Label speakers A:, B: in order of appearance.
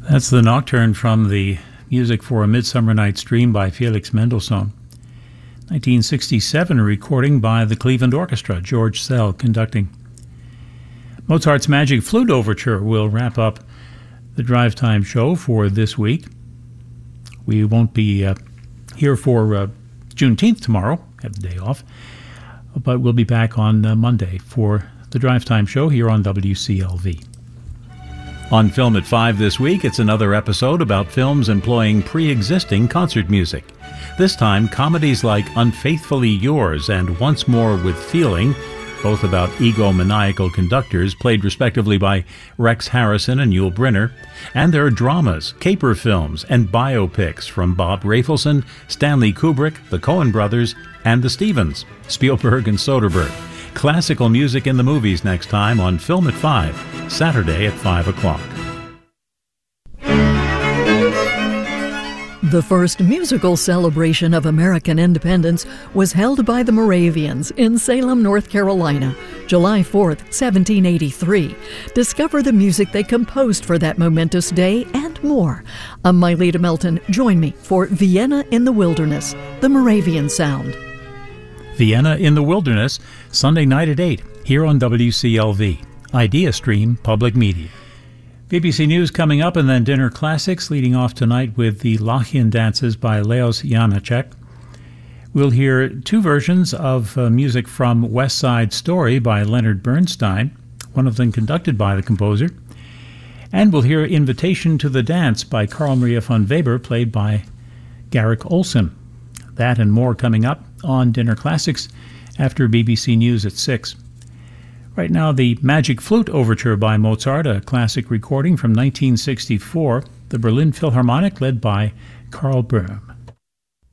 A: That's the Nocturne from the Music for a Midsummer Night's Dream by Felix Mendelssohn. 1967 recording by the Cleveland Orchestra, George Szell conducting. Mozart's Magic Flute Overture will wrap up the Drive Time show for this week. We won't be here for Juneteenth tomorrow, have the day off, but we'll be back on Monday for the Drive Time show here on WCLV. On Film at 5 this week, it's another episode about films employing pre-existing concert music. This time, comedies like Unfaithfully Yours and Once More with Feeling, both about egomaniacal conductors, played respectively by Rex Harrison and Yul Brynner, and there are dramas, caper films, and biopics from Bob Rafelson, Stanley Kubrick, the Coen brothers, and the Stevens, Spielberg and Soderbergh. Classical music in the movies next time on Film at 5, Saturday at 5 o'clock.
B: The first musical celebration of American independence was held by the Moravians in Salem, North Carolina, July 4th, 1783. Discover the music they composed for that momentous day and more. I'm Myleta Melton. Join me for Vienna in the Wilderness, the Moravian Sound.
A: Vienna in the Wilderness, Sunday night at 8, here on WCLV. Idea Stream Public Media. BBC News coming up, and then Dinner Classics, leading off tonight with the Lachlan dances by Leos Janáček. We'll hear two versions of music from West Side Story by Leonard Bernstein, one of them conducted by the composer. And we'll hear Invitation to the Dance by Carl Maria von Weber, played by Garrick Olson. That and more coming up on Dinner Classics after BBC News at 6. Right now, the Magic Flute Overture by Mozart, a classic recording from 1964, the Berlin Philharmonic led by Karl Böhm.